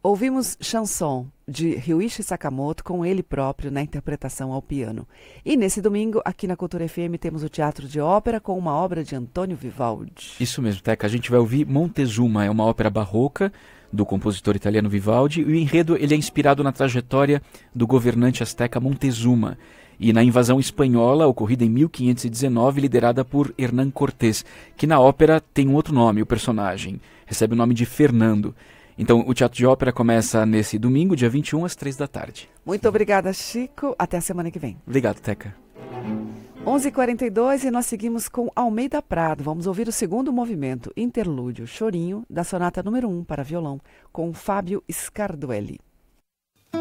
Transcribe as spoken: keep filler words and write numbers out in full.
Ouvimos Chanson, de Ryuichi Sakamoto, com ele próprio na interpretação ao piano. E nesse domingo, aqui na Cultura F M, temos o Teatro de Ópera com uma obra de Antônio Vivaldi. Isso mesmo, Teca. A gente vai ouvir Montezuma, é uma ópera barroca do compositor italiano Vivaldi, e o enredo ele é inspirado na trajetória do governante asteca Montezuma e na invasão espanhola ocorrida em mil quinhentos e dezenove, liderada por Hernán Cortés, que na ópera tem um outro nome, o personagem, recebe o nome de Fernando. Então, o Teatro de Ópera começa nesse domingo, dia vinte e um, às três da tarde. Muito obrigada, Chico. Até a semana que vem. Obrigado, Teca. onze e quarenta e dois e nós seguimos com Almeida Prado. Vamos ouvir o segundo movimento, Interlúdio, Chorinho, da sonata número um para violão, com Fábio Scarduelli.